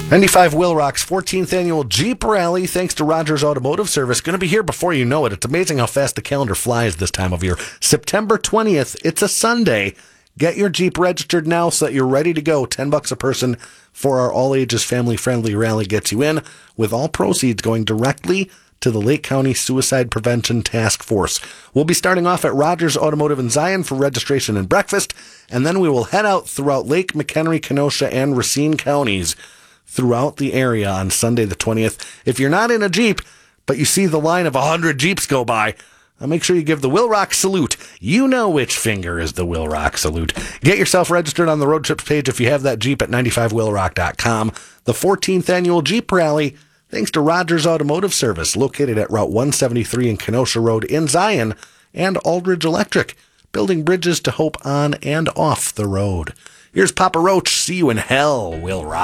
95 Will Rock's 14th annual Jeep Rally, thanks to Rogers Automotive Service. Going to be here before you know it. It's amazing how fast the calendar flies this time of year. September 20th, it's a Sunday. Get your Jeep registered now so that you're ready to go. $10 a person for our all-ages family-friendly rally gets you in, with all proceeds going directly to the Lake County Suicide Prevention Task Force. We'll be starting off at Rogers Automotive in Zion for registration and breakfast, and then we will head out throughout Lake, McHenry, Kenosha, and Racine counties throughout the area on Sunday the 20th. If you're not in a Jeep, but you see the line of 100 Jeeps go by, make sure you give the Will Rock salute. You know which finger is the Will Rock salute. Get yourself registered on the road trips page if you have that Jeep at 95willrock.com. The 14th annual Jeep Rally, thanks to Rogers Automotive Service, located at Route 173 and Kenosha Road in Zion, and Aldridge Electric, building bridges to hope on and off the road. Here's Papa Roach. See you in hell, Will Rock.